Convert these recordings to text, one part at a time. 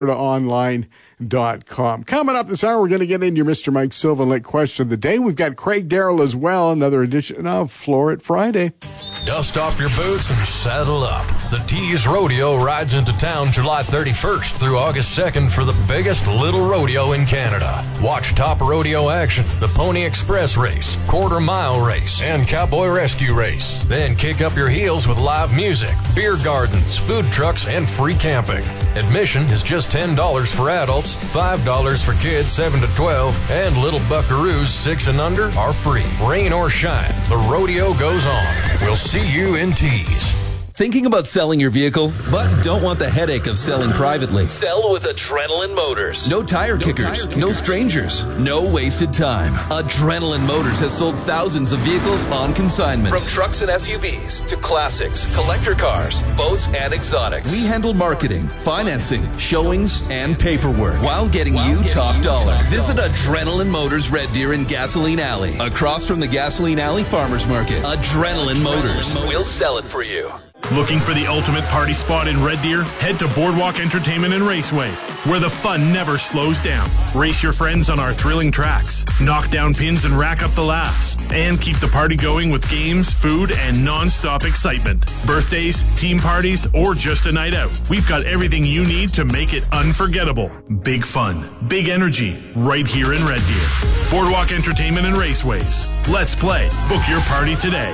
online.com. Coming up this hour, we're going to get into your Mr. Mike Sylvan Lake question of the day. We've got Craig Darrell as well, another edition of Floor It Friday. Dust off your boots and saddle up. The Tees Rodeo rides into town July 31st through August 2nd for the biggest little rodeo in Canada. Watch top rodeo action, the Pony Express race, quarter-mile race, and cowboy rescue race. Then kick up your heels with live music, beer gardens, food trucks, and free camping. Admission is just $10 for adults, $5 for kids 7 to 12, and little buckaroos 6 and under are free. Rain or shine, the rodeo goes on. We'll see you in Tees. Thinking about selling your vehicle, but don't want the headache of selling privately? Sell with Adrenaline Motors. No tire kickers, no strangers, no wasted time. Adrenaline Motors has sold thousands of vehicles on consignment. From trucks and SUVs to classics, collector cars, boats, and exotics. We handle marketing, financing, showings, and paperwork while getting you top dollar. Visit Adrenaline Motors Red Deer in Gasoline Alley, across from the Gasoline Alley Farmers Market. Adrenaline Motors. We'll sell it for you. Looking for the ultimate party spot in Red Deer? Head to Boardwalk Entertainment and Raceway, where the fun never slows down. Race your friends on our thrilling tracks, knock down pins and rack up the laughs, and keep the party going with games, food, and non-stop excitement. Birthdays, team parties, or just a night out. We've got everything you need to make it unforgettable. Big fun, big energy, right here in Red Deer. Boardwalk Entertainment and Raceways. Let's play. Book your party today.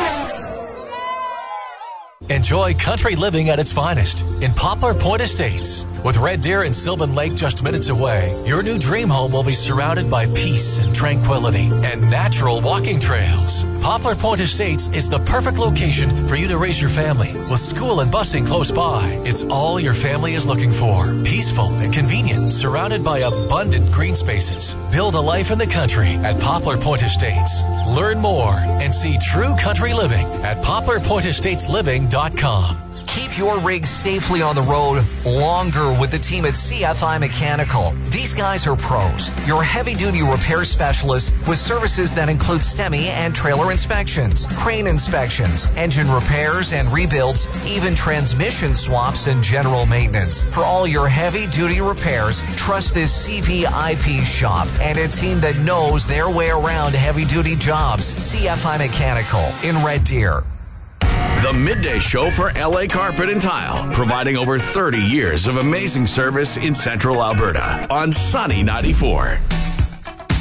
Enjoy country living at its finest in Poplar Point Estates. With Red Deer and Sylvan Lake just minutes away, your new dream home will be surrounded by peace and tranquility and natural walking trails. Poplar Point Estates is the perfect location for you to raise your family. With school and busing close by, it's all your family is looking for. Peaceful and convenient, surrounded by abundant green spaces. Build a life in the country at Poplar Point Estates. Learn more and see true country living at poplarpointestatesLiving.com. Keep your rig safely on the road longer with the team at CFI Mechanical. These guys are pros. Your heavy-duty repair specialists with services that include semi and trailer inspections, crane inspections, engine repairs and rebuilds, even transmission swaps and general maintenance. For all your heavy-duty repairs, trust this CVIP shop and a team that knows their way around heavy-duty jobs. CFI Mechanical in Red Deer. The Midday Show for LA Carpet and Tile, providing over 30 years of amazing service in Central Alberta on Sunny 94.